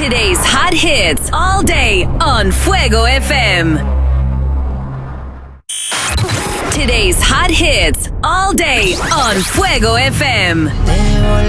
Today's hot hits all day on Fuego FM. Today's hot hits all day on Fuego FM.